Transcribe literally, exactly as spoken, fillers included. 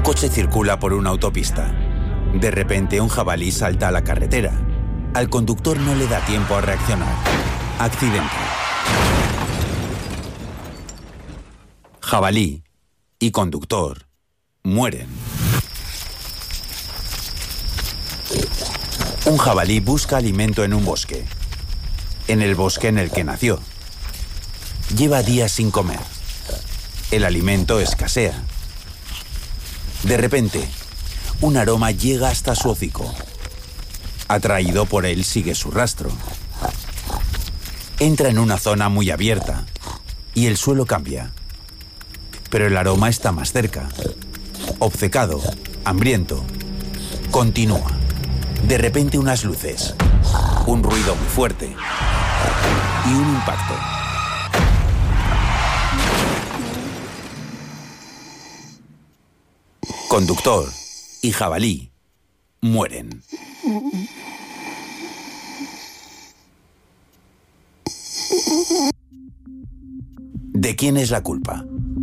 coche circula por una autopista. De repente, un jabalí salta a la carretera. Al conductor no le da tiempo a reaccionar. Accidente. Jabalí y conductor mueren. Un jabalí busca alimento en un bosque. En el bosque en el que nació. Lleva días sin comer. El alimento escasea. De repente, un aroma llega hasta su hocico. Atraído por él, sigue su rastro. Entra en una zona muy abierta y el suelo cambia. Pero el aroma está más cerca. Obcecado, hambriento, continúa. De repente, unas luces, un ruido muy fuerte y un impacto. Conductor y jabalí mueren. ¿De quién es la culpa?